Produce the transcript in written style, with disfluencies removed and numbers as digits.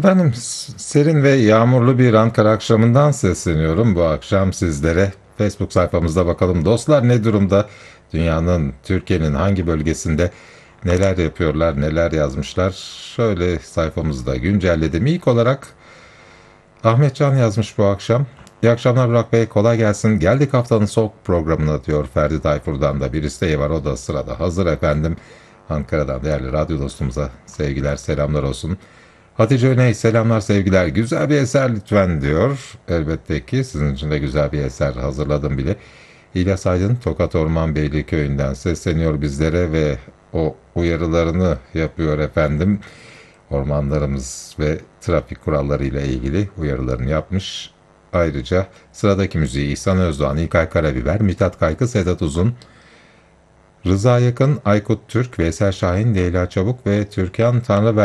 Efendim, serin ve yağmurlu bir Ankara akşamından sesleniyorum bu akşam sizlere. Facebook sayfamızda bakalım dostlar ne durumda? Dünyanın, Türkiye'nin hangi bölgesinde neler yapıyorlar, neler yazmışlar? Şöyle sayfamızda güncelledim. İlk olarak Ahmet Can yazmış bu akşam. İyi akşamlar Burak Bey, kolay gelsin. Geldik haftanın soğuk programına diyor Ferdi Tayfur'dan da bir isteği var, o da sırada. Hazır efendim. Ankara'dan değerli radyo dostumuza sevgiler, selamlar olsun. Hatice Öney, selamlar sevgiler, güzel bir eser lütfen diyor. Elbette ki sizin için de güzel bir eser hazırladım bile. İlyas Aydın Tokat Orman Beyli köyünden sesleniyor bizlere ve o uyarılarını yapıyor efendim. Ormanlarımız ve trafik kuralları ile ilgili uyarılarını yapmış. Ayrıca sıradaki müziği İhsan Özdoğan, İlkay Karabiber, Mithat Kaykı, Sedat Uzun, Rıza Yakın, Aykut Türk, Veysel Şahin, Leyla Çabuk ve Türkan Tanrıver